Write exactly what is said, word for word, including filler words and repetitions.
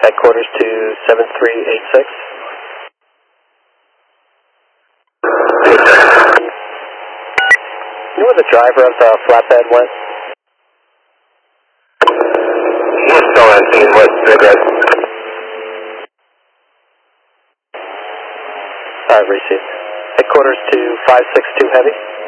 Headquarters to seven three eight six. You know where the driver of the flatbed went? He's still on scene with cigarettes. Alright, received. Headquarters to five six two Heavy.